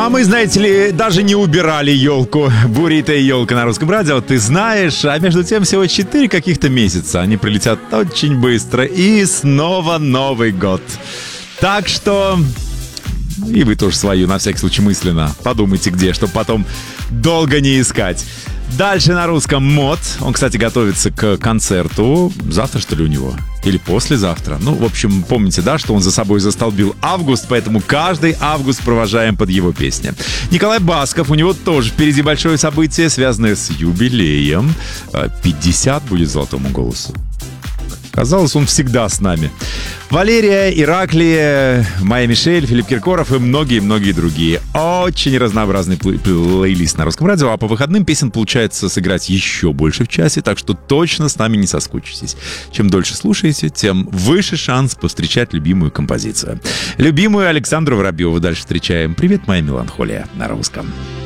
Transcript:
А мы, знаете ли, даже не убирали елку. Буритая елка на русском радио, ты знаешь. А между тем всего 4 каких-то месяца. Они прилетят очень быстро. И снова Новый год. Так что... И вы тоже свою, на всякий случай, мысленно подумайте где, чтобы потом долго не искать. Дальше на русском МОД. Он, кстати, готовится к концерту. Завтра, что ли, у него? Или послезавтра? Ну, в общем, помните, да, что он за собой застолбил август, поэтому каждый август провожаем под его песни. Николай Басков, у него тоже впереди большое событие, связанное с юбилеем. 50 будет золотому голосу. Казалось, он всегда с нами. Валерия, Ираклия, Майя Мишель, Филипп Киркоров и многие-многие другие. Очень разнообразный плейлист на русском радио, а по выходным песен получается сыграть еще больше в часе, так что точно с нами не соскучитесь. Чем дольше слушаете, тем выше шанс повстречать любимую композицию. Любимую Александру Воробьеву дальше встречаем. «Привет, моя меланхолия» на русском.